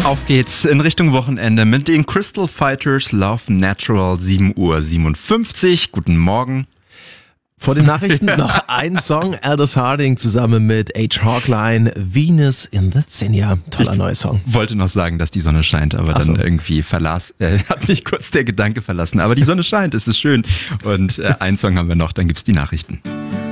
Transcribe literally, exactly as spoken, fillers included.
Auf geht's in Richtung Wochenende mit den Crystal Fighters, Love Natural, sieben Uhr siebenundfünfzig. Guten Morgen. Vor den Nachrichten noch ein Song, Aldous Harding zusammen mit H. Hawkline, Venus in the Zinnia. Toller neuer Song. Ich wollte noch sagen, dass die Sonne scheint, aber Ach so. dann irgendwie verlas, äh, hat mich kurz der Gedanke verlassen. Aber die Sonne scheint, es ist schön. Und äh, einen Song haben wir noch, dann gibt's die Nachrichten.